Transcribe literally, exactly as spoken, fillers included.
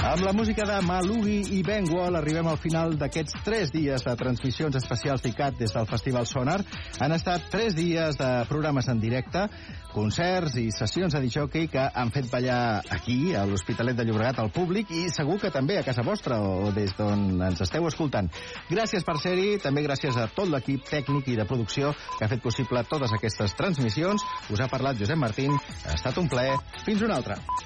Amb la música de Malugi i Ben Wall arribem al final d'aquests tres dies de transmissions especials d'ICAT des del Festival Sonar. Han estat tres dies de programes en directe, concerts i sessions de disc-jockey que han fet ballar aquí, a l'Hospitalet de Llobregat, al públic, i segur que també a casa vostra o des d'on ens esteu escoltant. Gràcies per ser-hi, també gràcies a tot l'equip tècnic i de producció que ha fet possible totes aquestes transmissions. Us ha parlat Josep Martín. Ha estat un plaer. Fins una altra.